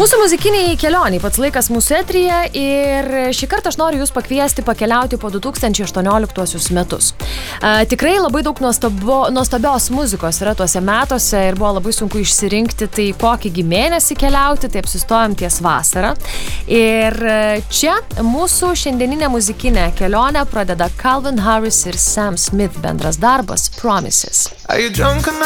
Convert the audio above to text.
Mūsų muzikiniai kelioniai pats laikas mūsų eteryje ir šį kartą aš noriu jūs pakviesti pakeliauti po 2018 metus. Tikrai labai daug nuostabios muzikos yra tuose metuose ir buvo labai sunku išsirinkti, tai kokį mėnesį keliauti, tai apsistojom ties vasarą. Ir čia mūsų šiandieninę muzikinę kelionę pradeda Calvin Harris ir Sam Smith bendras darbas Promises.